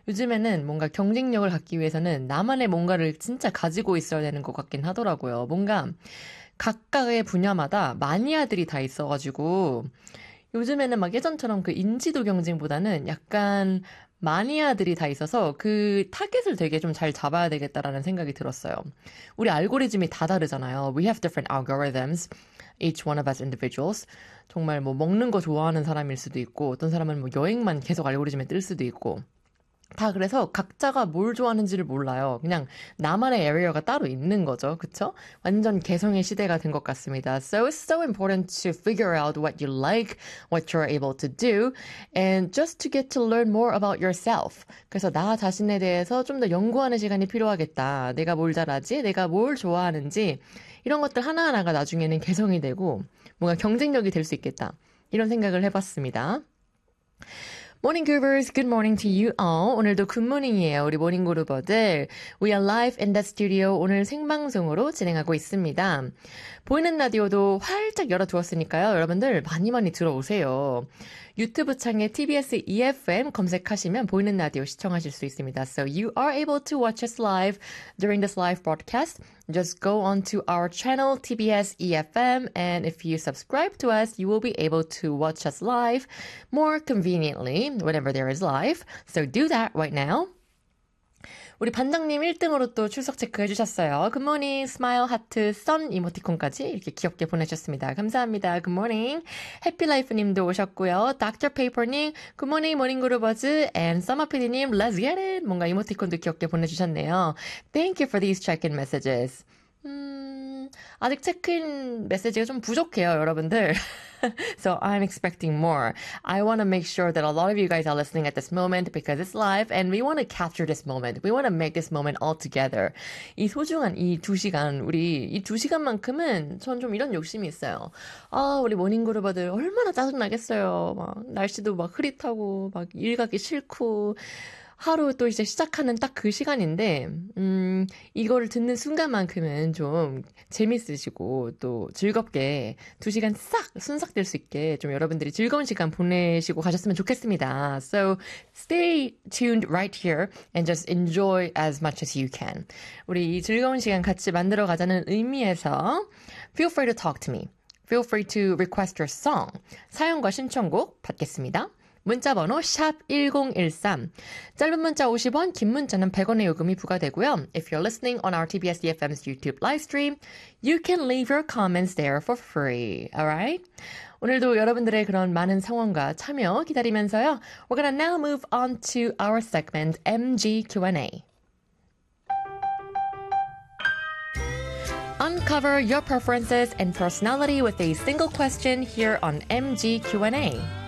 요즘에는 뭔가 경쟁력을 갖기 위해서는 나만의 뭔가를 진짜 가지고 있어야 되는 것 같긴 하더라고요. 뭔가 각각의 분야마다 마니아들이 다 있어가지고 요즘에는 막 예전처럼 그 인지도 경쟁보다는 약간 마니아들이 다 있어서 그 타겟을 되게 좀 잘 잡아야 되겠다라는 생각이 들었어요. 우리 알고리즘이 다 다르잖아요. We have different algorithms, each one of us individuals. 정말 뭐 먹는 거 좋아하는 사람일 수도 있고 어떤 사람은 뭐 여행만 계속 알고리즘에 뜰 수도 있고 다 그래서 각자가 뭘 좋아하는지를 몰라요. 그냥 나만의 에리어가 따로 있는 거죠. 그쵸? 완전 개성의 시대가 된 것 같습니다. So it's so important to figure out what you like, what you're able to do, and just to get to learn more about yourself. 그래서 나 자신에 대해서 좀 더 연구하는 시간이 필요하겠다. 내가 뭘 잘하지? 내가 뭘 좋아하는지 이런 것들 하나하나가 나중에는 개성이 되고 뭔가 경쟁력이 될 수 있겠다. 이런 생각을 해봤습니다. Morning Groovers, good morning to you all. 오늘도 굿모닝이에요. 우리 모닝 그루버들. We are live in the studio. 오늘 생방송으로 진행하고 있습니다. 보이는 라디오도 활짝 열어두었으니까요. 여러분들 많이 들어오세요. 유튜브 창에 TBS EFM 검색하시면 보이는 라디오 시청하실 수 있습니다. So you are able to watch us live during this live broadcast. Just go on to our channel TBS EFM and if you subscribe to us, you will be able to watch us live more conveniently whenever there is live. So do that right now. 우리 반장님 1등으로 또 출석 체크해 주셨어요. 굿모닝, 스마일 하트, 선 이모티콘까지 이렇게 귀엽게 보내주셨습니다. 감사합니다. 굿모닝. 해피라이프님도 오셨고요. 닥터 페이퍼님, 굿모닝 모닝 그루버즈, and 서머피디님, let's get it. 뭔가 이모티콘도 귀엽게 보내주셨네요. Thank you for these check-in messages. 아직 체크인 메시지가 좀 부족해요, 여러분들. So I'm expecting more. I want to make sure that a lot of you guys are listening at this moment because it's live and we want to capture this moment. We want to make this moment all together. 이 소중한 이 2시간, 우리 이 2시간만큼은 전 좀 이런 욕심이 있어요. 아, 우리 모닝그루버들 얼마나 짜증나겠어요. 막 날씨도 막 흐릿하고 막 일 가기 싫고 하루 또 이제 시작하는 딱 그 시간인데, 이거를 듣는 순간만큼은 좀 재밌으시고 또 즐겁게 2시간 싹 순삭될 수 있게 좀 여러분들이 즐거운 시간 보내시고 가셨으면 좋겠습니다. So stay tuned right here and just enjoy as much as you can. 우리 이 즐거운 시간 같이 만들어 가자는 의미에서 feel free to talk to me. Feel free to request your song. 사연과 신청곡 받겠습니다. 문자번호 샵1013 짧은 문자 50원 긴 문자는 100원의 요금이 부과되고요. If you're listening on our TBS EFM's YouTube live stream, you can leave your comments there for free. Alright? 오늘도 여러분들의 그런 많은 상황과 참여 기다리면서요. We're gonna now move on to our segment MG Q&A. Uncover your preferences and personality with a single question here on MG Q&A.